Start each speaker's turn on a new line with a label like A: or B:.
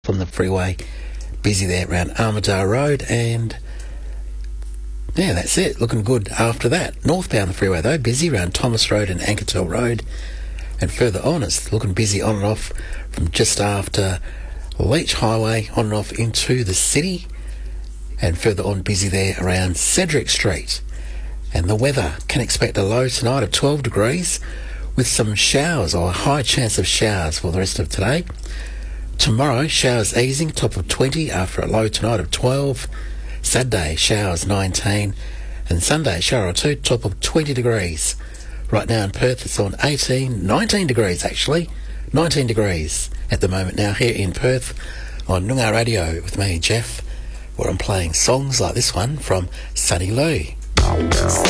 A: on the freeway. Busy there around Armadale Road, and yeah, that's it. Looking good after that. Northbound the freeway though, busy around Thomas Road and Ankertel Road, and further on it's looking busy on and off from just after Leach Highway on and off into the city, and further on busy there around Cedric Street. And the weather, can expect a low tonight of 12 degrees with some showers or a high chance of showers for the rest of today. Tomorrow, showers easing, top of 20 after a low tonight of 12. Saturday, showers 19. And Sunday, shower or two, top of 20 degrees. Right now in Perth, it's on 19 degrees actually. 19 degrees at the moment now here in Perth on Noongar Radio with me, Jeff, where I'm playing songs like this one from Sunny Lee.